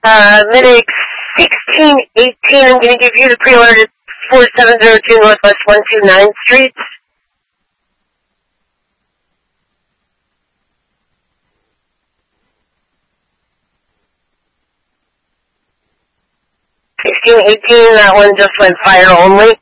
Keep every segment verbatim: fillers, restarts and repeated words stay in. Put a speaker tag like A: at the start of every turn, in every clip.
A: Uh, Medic sixteen eighteen, I'm going to give you the pre-order to four seven zero two Northwest one two nine Street. sixteen eighteen, that one just went fire only.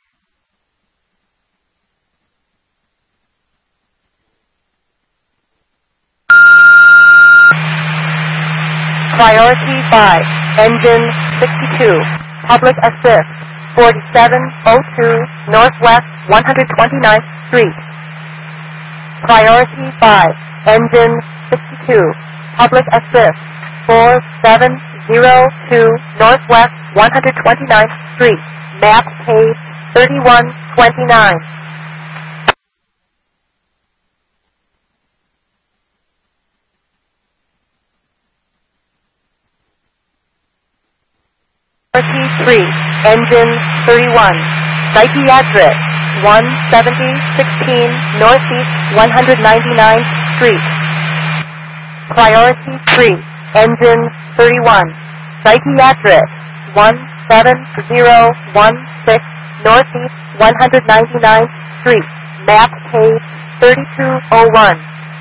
B: Priority five, engine sixty-two, public assist, forty-seven oh two Northwest one hundred twenty-ninth Street. Priority five, engine sixty-two, public assist, four seven zero two Northwest one hundred twenty-ninth Street, map page thirty-one twenty-nine. Priority three, engine thirty-one, psychiatric, one seventy sixteen Northeast one hundred ninety-ninth Street. Priority three, engine thirty-one, psychiatric, one seven zero one six Northeast one hundred ninety-ninth Street, map page thirty-two oh one.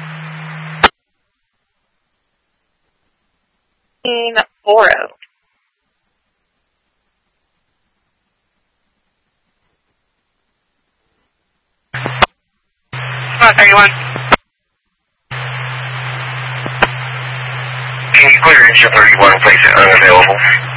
C: four oh. thirty-one.
D: Can you clear engine thirty-one, place it unavailable?